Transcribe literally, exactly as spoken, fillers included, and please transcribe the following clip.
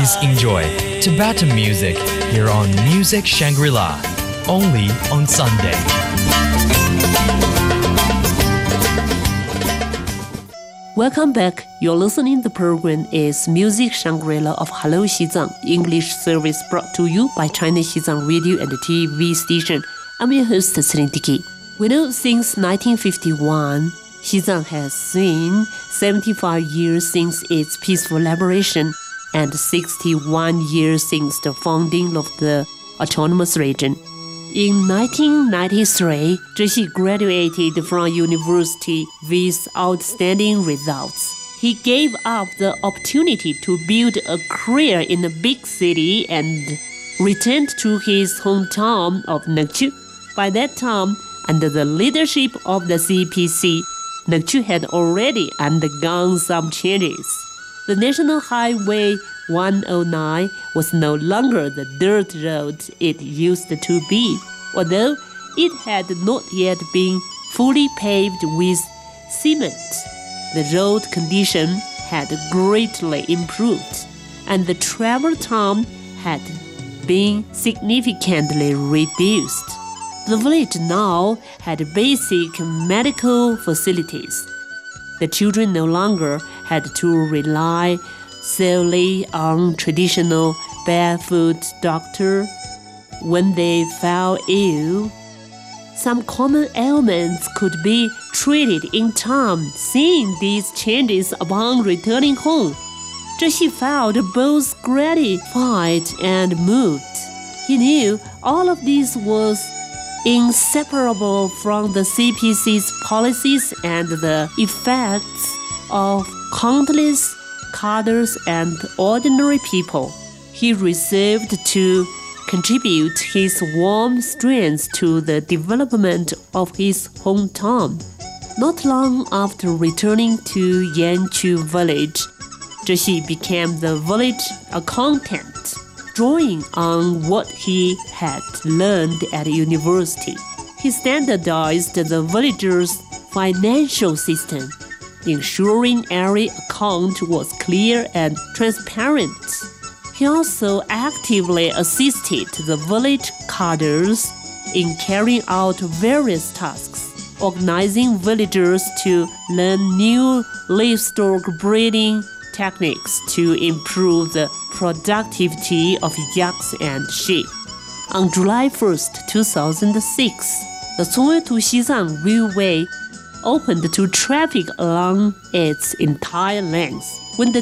Please enjoy Tibetan music here on Music Shangri-La, only on Sunday. Welcome back. You're listening. The program is Music Shangri-La of Hello Xizang, English service brought to you by China Xizang Radio and T V station. I'm your host, Celine Dickey. We know since nineteen fifty-one, Xizang has seen seventy-five years since its peaceful liberation and sixty-one years since the founding of the autonomous region. In nineteen ninety-three, Zhe graduated from university with outstanding results. He gave up the opportunity to build a career in a big city and returned to his hometown of Nengchu. By that time, under the leadership of the C P C, Nengchu had already undergone some changes. The National Highway one oh nine was no longer the dirt road it used to be, although it had not yet been fully paved with cement. The road condition had greatly improved, and the travel time had been significantly reduced. The village now had basic medical facilities. The children no longer had to rely solely on traditional barefoot doctor when they fell ill. Some common ailments could be treated in time. Seeing these changes upon returning home, Zhe felt both gratified and moved. He knew all of this was inseparable from the C P C's policies and the effects of countless cadres and ordinary people. He resolved to contribute his warm strength to the development of his hometown. Not long after returning to Yanchu village, Zhe became the village accountant, drawing on what he had learned at university. He standardized the villagers' financial system, ensuring every account was clear and transparent. He also actively assisted the village cadres in carrying out various tasks, organizing villagers to learn new livestock breeding techniques to improve the productivity of yaks and sheep. On July first, two thousand six, the Cong'an to Xizang Railway opened to traffic along its entire length. When the